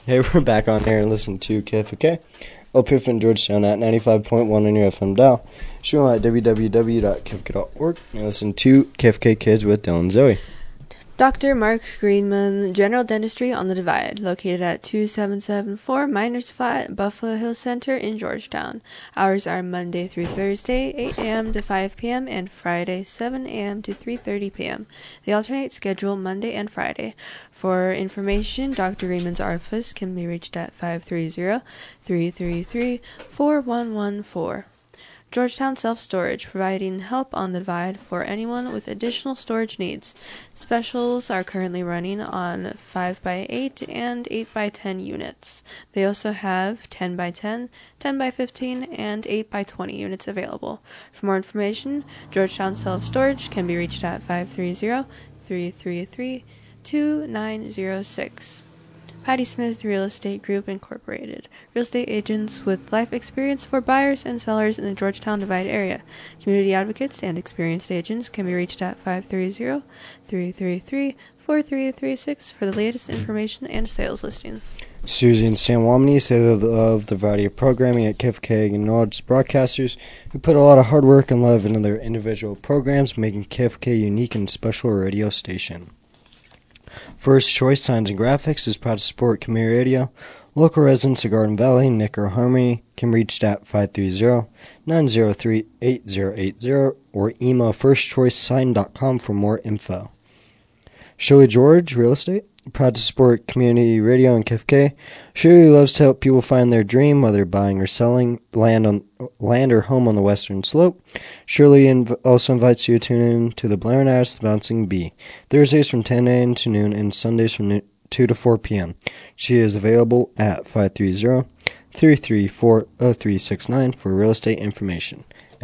Hey, we're back on air and listen to KFK. Opif in Georgetown at 95.1 on your FM dial. Show at www.kfk.org and listen to KFK Kids with Dylan and Zoe. Dr. Mark Greenman, General Dentistry on the Divide, located at 2774 Miners Flat, Buffalo Hills Center in Georgetown. Hours are Monday through Thursday, 8 a.m. to 5 p.m., and Friday, 7 a.m. to 3:30 p.m. They alternate schedule Monday and Friday. For information, Dr. Greenman's office can be reached at 530-333-4114. Georgetown Self-Storage, providing help on the Divide for anyone with additional storage needs. Specials are currently running on 5x8 and 8x10 units. They also have 10x10, 10x15, and 8x20 units available. For more information, Georgetown Self-Storage can be reached at 530-333-2906. Patty Smith Real Estate Group Incorporated. Real estate agents with life experience for buyers and sellers in the Georgetown Divide area. Community advocates and experienced agents can be reached at 530-333-4336 for the latest information and sales listings. Susie and Stan Womney say they love the variety of programming at KFK and acknowledge broadcasters who put a lot of hard work and love into their individual programs, making KFK a unique and special radio station. First Choice Signs and Graphics is proud to support community radio. Local residents of Garden Valley, Nick or Harmony can reach at 530-903-8080 or email firstchoicesign.com for more info. Shirley George Real Estate, proud to support community radio in KFK. Shirley loves to help people find their dream, whether buying or selling land or home on the western slope. Shirley also invites you to tune in to the Blair and Ash, the Bouncing Bee, Thursdays from 10 a.m. to noon and Sundays from 2 to 4 p.m. She is available at 530-334-0369 for real estate information.